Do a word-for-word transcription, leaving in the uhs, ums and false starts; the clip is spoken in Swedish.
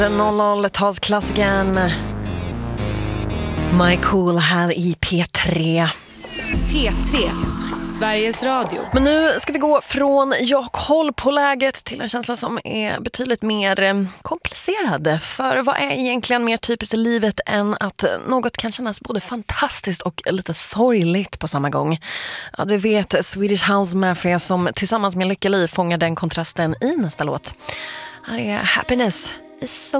noll noll-talsklassikern My Cool här i P tre. P tre, Sveriges Radio. Men nu ska vi gå från jag koll på läget till en känsla som är betydligt mer komplicerad. För vad är egentligen mer typiskt i livet än att något kan kännas både fantastiskt och lite sorgligt på samma gång? Ja, du vet Swedish House Mafia som tillsammans med Lykke Li fångar den kontrasten i nästa låt. Här är Happiness is so